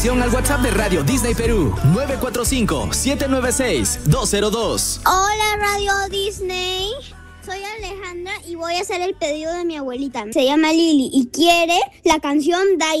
Al WhatsApp de Radio Disney Perú, 945-796-202. Hola Radio Disney, soy Alejandra y voy a hacer el pedido de mi abuelita. Se llama Lili y quiere la canción Dai.